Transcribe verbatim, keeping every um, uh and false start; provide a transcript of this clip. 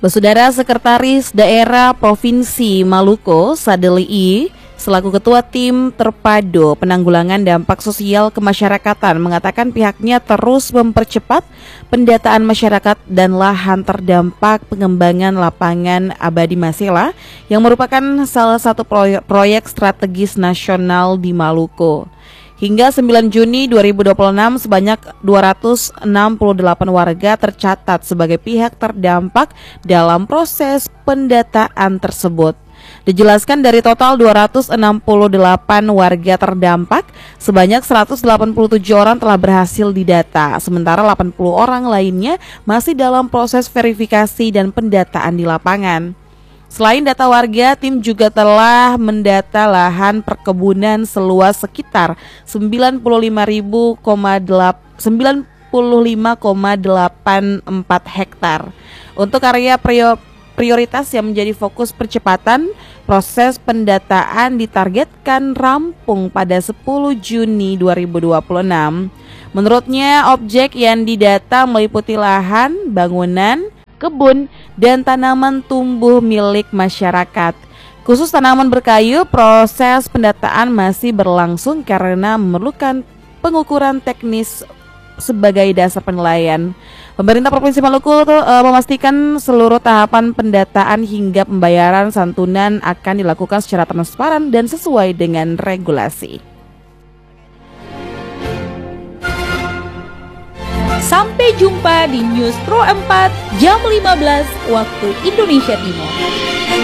Saudara Sekretaris Daerah Provinsi Maluku, Sadeli I, selaku Ketua Tim Terpadu Penanggulangan Dampak Sosial Kemasyarakatan mengatakan pihaknya terus mempercepat pendataan masyarakat dan lahan terdampak pengembangan lapangan Abadi Masela yang merupakan salah satu proyek, proyek strategis nasional di Maluku. Hingga sembilan Juni dua ribu dua puluh enam, sebanyak dua ratus enam puluh delapan warga tercatat sebagai pihak terdampak dalam proses pendataan tersebut. Dijelaskan dari total dua ratus enam puluh delapan warga terdampak, sebanyak seratus delapan puluh tujuh orang telah berhasil didata, sementara delapan puluh orang lainnya masih dalam proses verifikasi dan pendataan di lapangan. Selain data warga, tim juga telah mendata lahan perkebunan seluas sekitar sembilan puluh lima koma delapan empat hektar. Untuk area prioritas yang menjadi fokus percepatan, proses pendataan ditargetkan rampung pada sepuluh Juni dua ribu dua puluh enam. Menurutnya, objek yang didata meliputi lahan, bangunan, kebun, dan tanaman tumbuh milik masyarakat. Khusus tanaman berkayu, proses pendataan masih berlangsung karena memerlukan pengukuran teknis sebagai dasar penilaian. Pemerintah Provinsi Maluku uh, memastikan seluruh tahapan pendataan hingga pembayaran santunan akan dilakukan secara transparan dan sesuai dengan regulasi. Sampai jumpa di News Pro empat jam lima belas waktu Indonesia Timur.